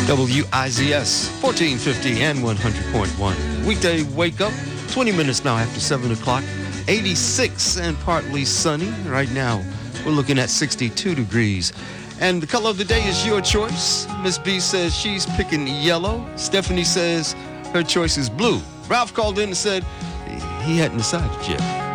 WIZS 1450 and 100.1. Weekday wake up, 20 minutes now after 7 o'clock. 86 and partly sunny. Right now, we're looking at 62 degrees. And the color of the day is your choice. Miss B says she's picking yellow. Stephanie says her choice is blue. Ralph called in and said he hadn't decided yet.